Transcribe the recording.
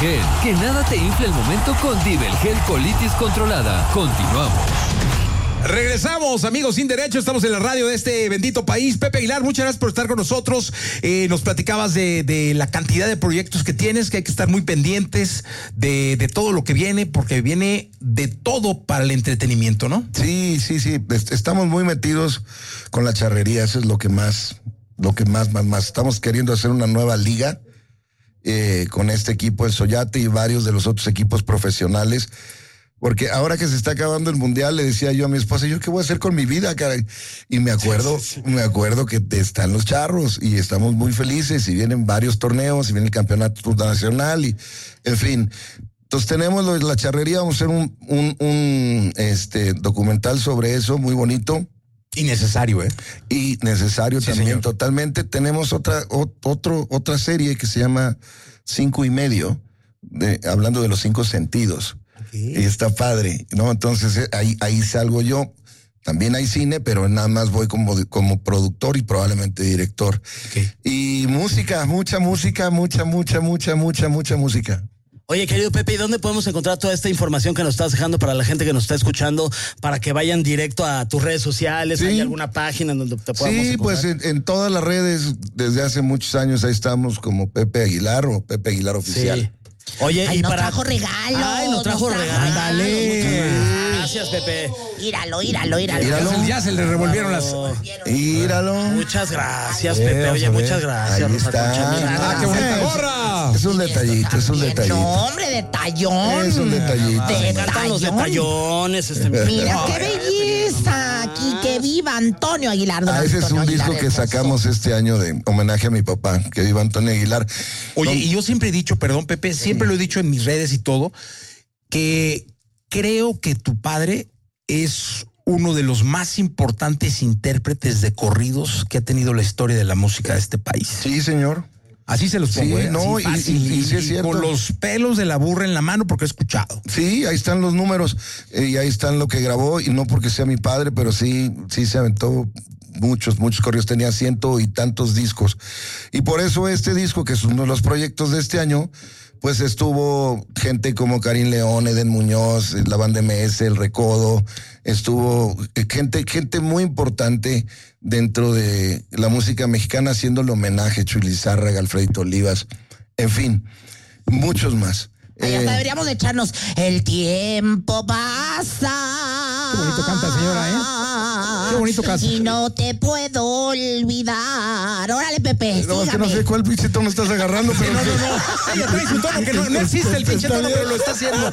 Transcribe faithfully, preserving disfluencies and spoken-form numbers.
Gel. Que nada te infle el momento con Divel Gel Colitis Controlada. Continuamos. Regresamos, amigos sin derecho, estamos en la radio de este bendito país. Pepe Aguilar, muchas gracias por estar con nosotros. Eh, nos platicabas de, de la cantidad de proyectos que tienes, que hay que estar muy pendientes de, de todo lo que viene, porque viene de todo para el entretenimiento, ¿no? Sí, sí, sí, estamos muy metidos con la charrería, eso es lo que más, lo que más, más, más. Estamos queriendo hacer una nueva liga eh, con este equipo, el Soyate y varios de los otros equipos profesionales. Porque ahora que se está acabando el mundial, le decía yo a mi esposa, ¿yo qué voy a hacer con mi vida, caray? Y me acuerdo, sí, sí, sí. me acuerdo que están los charros y estamos muy felices y vienen varios torneos y viene el campeonato nacional y, en fin. Entonces tenemos lo, la charrería, vamos a hacer un, un, un este, documental sobre eso, muy bonito. Y necesario, ¿eh? Y necesario sí, también, señor. Totalmente. Tenemos otra, o, otro, otra serie que se llama Cinco y Medio, de, hablando de los cinco sentidos. Okay. Y está padre, ¿no? Entonces ahí, ahí salgo yo. También hay cine, pero nada más voy como, como productor y probablemente director. Okay. Y música, mucha música, mucha, mucha, mucha, mucha, mucha música. Oye, querido Pepe, ¿y dónde podemos encontrar toda esta información que nos estás dejando para la gente que nos está escuchando, para que vayan directo a tus redes sociales? Sí. ¿Hay alguna página en donde te podamos Sí, encontrar? pues en, en todas las redes, desde hace muchos años, ahí estamos como Pepe Aguilar o Pepe Aguilar Oficial. Sí. Oye, Ay, y nos para... trajo regalo. Ay, nos trajo nos regalo. Ándale. Gracias, Pepe. Íralo, íralo, íralo. Íralo. Ya se le revolvieron las... Íralo. Muchas gracias, Pepe. Oye, muchas gracias. Ahí está. Ah, qué bonita gorra. Es un detallito, es un detallito. No, hombre, detallón. Es un detallito. Me encantan los detallones. Este... Mira, qué belleza. Aquí, que viva Antonio Aguilar. Ah, ese es un Aguilar, disco que sacamos este año de homenaje a mi papá, que viva Antonio Aguilar. Oye, no, y yo siempre he dicho, perdón, Pepe, siempre lo he dicho en mis redes y todo, que creo que tu padre es uno de los más importantes intérpretes de corridos que ha tenido la historia de la música de este país. Sí, señor. Así se los pongo, sí, ¿eh? no, Así fácil, y, y, y, sí es cierto. Con los pelos de la burra en la mano, porque he escuchado. Sí, ahí están los números, eh, y ahí están lo que grabó, y no porque sea mi padre, pero sí, sí se aventó muchos, muchos corridos, tenía ciento y tantos discos. Y por eso este disco, que es uno de los proyectos de este año, pues estuvo gente como Karim León, Eden Muñoz, la banda M S, El Recodo, estuvo gente, gente muy importante dentro de la música mexicana haciéndole homenaje, Chuy Lizárraga, Alfredito Olivas, en fin, muchos más. Ay, hasta eh, deberíamos de echarnos El tiempo pasa. Qué bonito canta, señora, ¿eh? Qué bonito canta. Y no te puedo olvidar. Órale, Pepe, no, es que no sé cuál pinche tono estás agarrando, pero... No, no, no. Ella trae su tono, que no, no existe el pinche tono, pero lo está haciendo.